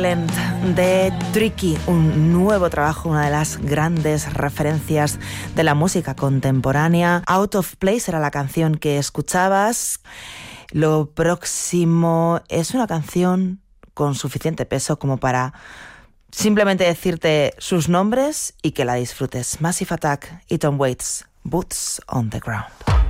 Silent de Tricky, un nuevo trabajo, una de las grandes referencias de la música contemporánea. Out of Place era la canción que escuchabas. Lo próximo es una canción con suficiente peso como para simplemente decirte sus nombres y que la disfrutes. Massive Attack y Tom Waits, Boots on the Ground.